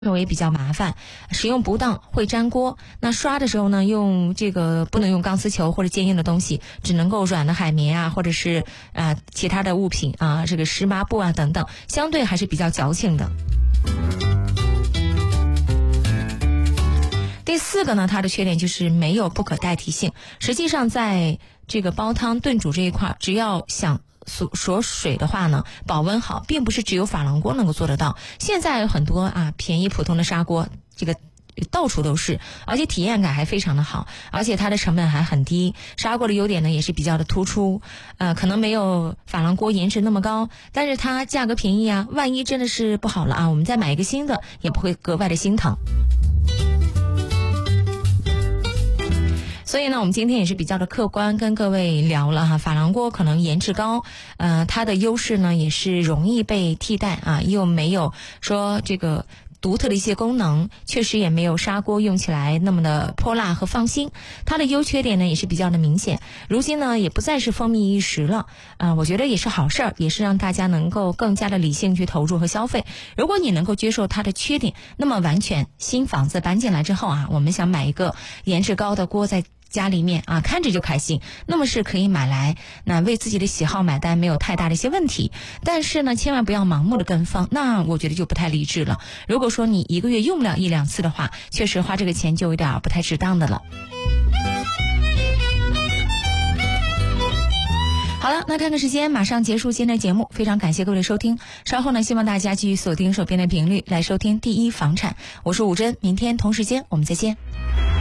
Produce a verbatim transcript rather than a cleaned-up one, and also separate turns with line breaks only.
认为比较麻烦，使用不当会粘锅。那刷的时候呢，用这个不能用钢丝球或者坚硬的东西，只能够软的海绵啊，或者是啊、呃、其他的物品啊，这个湿抹布啊等等，相对还是比较矫情的。第四个呢，它的缺点就是没有不可代替性。实际上，在这个煲汤炖煮这一块，只要想锁锁水的话呢，保温好，并不是只有珐琅锅能够做得到。现在有很多啊便宜普通的砂锅，这个到处都是，而且体验感还非常的好，而且它的成本还很低。砂锅的优点呢也是比较的突出，呃，可能没有珐琅锅颜值那么高，但是它价格便宜啊，万一真的是不好了啊，我们再买一个新的也不会格外的心疼。所以呢，我们今天也是比较的客观跟各位聊了哈，珐琅锅可能颜值高，呃，它的优势呢也是容易被替代啊，又没有说这个独特的一些功能，确实也没有砂锅用起来那么的泼辣和放心。它的优缺点呢也是比较的明显，如今呢也不再是风靡一时了，啊、呃，我觉得也是好事儿，也是让大家能够更加的理性去投入和消费。如果你能够接受它的缺点，那么完全新房子搬进来之后啊，我们想买一个颜值高的锅在家里面啊，看着就开心，那么是可以买来，那为自己的喜好买单，没有太大的一些问题。但是呢，千万不要盲目的跟风，那我觉得就不太理智了。如果说你一个月用不了一两次的话，确实花这个钱就有点不太值当的了。好了，那看看时间，马上结束今天的节目，非常感谢各位的收听。稍后呢，希望大家继续锁定手边的频率来收听第一房产，我是武珍，明天同时间我们再见。